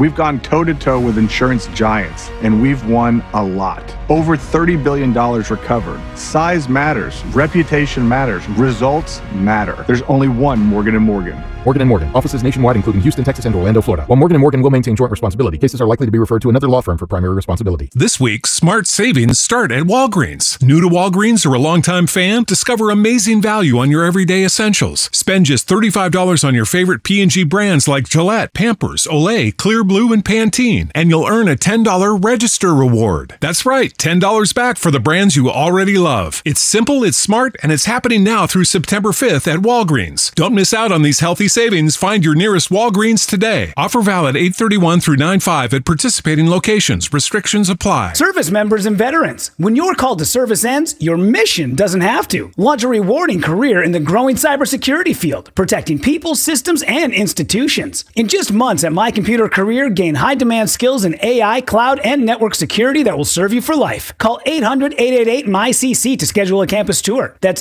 We've gone toe-to-toe with insurance giants, and we've won a lot. Over $30 billion recovered. Size matters. Reputation matters. Results matter. There's only one Morgan & Morgan. Morgan & Morgan. Offices nationwide, including Houston, Texas, and Orlando, Florida. While Morgan & Morgan will maintain joint responsibility, cases are likely to be referred to another law firm for primary responsibility. This week, smart savings start at Walgreens. New to Walgreens or a longtime fan? Discover amazing value on your everyday essentials. Spend just $35 on your favorite P&G brands like Gillette, Pampers, Olay, Clear Blue, and Pantene, and you'll earn a $10 register reward. That's right, $10 back for the brands you already love. It's simple, it's smart, and it's happening now through September 5th at Walgreens. Don't miss out on these healthy savings. Find your nearest Walgreens today. Offer valid 8/31 through 9/5 at participating locations. Restrictions apply. Service members and veterans, when your call to service ends, your mission doesn't have to. Launch a rewarding career in the growing cybersecurity field, protecting people, systems, and institutions. In just months at My Computer Career, gain high-demand skills in AI, cloud, and network security that will serve you for life. Call 800-888-MyCC to schedule a campus tour. That's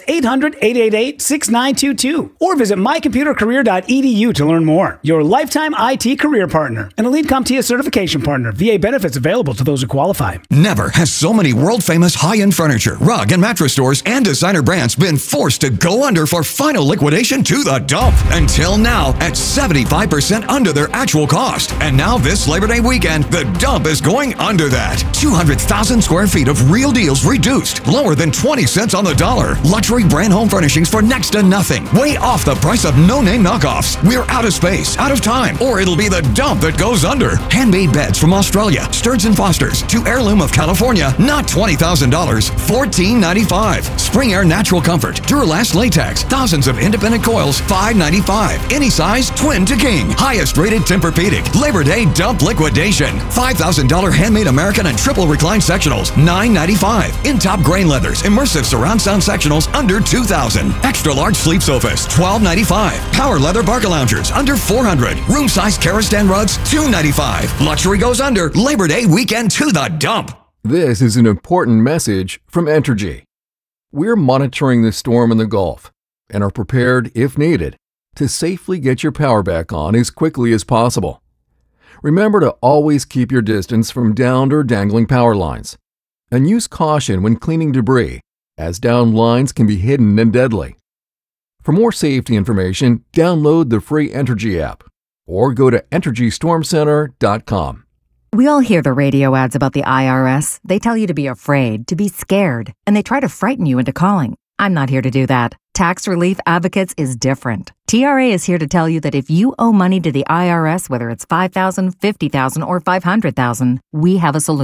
800-888-6922. Or visit mycomputercareer.edu to learn more. Your lifetime IT career partner. An Elite CompTIA certification partner. VA benefits available to those who qualify. Never has so many world-famous high-end furniture, rug, and mattress stores and designer brands been forced to go under for final liquidation to the dump. Until now, at 75% under their actual cost. And now this Labor Day weekend, the dump is going under that. 200,000 square feet of real deals reduced, lower than 20 cents on the dollar. Luxury brand home furnishings for next to nothing. Way off the price of no-name knockoffs. We're out of space, out of time, or it'll be the dump that goes under. Handmade beds from Australia, Stearns & Foster's, to Heirloom of California, not $20,000, $14.95. Spring Air Natural Comfort, Duralast Latex, thousands of independent coils, $5.95. Any size, twin to king. Highest rated Tempur-Pedic. Labor Day dump liquidation. $5,000 handmade American and triple recline sectionals, $9.95. In top grain leathers, immersive surround sound sectionals, under $2,000. Extra large sleep sofas, $12.95. Power leather Barca loungers, under $400. Room size Karastan rugs, $2.95. Luxury goes under. Labor Day weekend to the dump. This is an important message from Entergy. We're monitoring the storm in the Gulf and are prepared, if needed, to safely get your power back on as quickly as possible. Remember to always keep your distance from downed or dangling power lines, and use caution when cleaning debris, as downed lines can be hidden and deadly. For more safety information, download the free Entergy app or go to EnergyStormCenter.com. We all hear the radio ads about the IRS. They tell you to be afraid, to be scared, and they try to frighten you into calling. I'm not here to do that. Tax Relief Advocates is different. TRA is here to tell you that if you owe money to the IRS, whether it's $5,000, $50,000, or $500,000, we have a solution.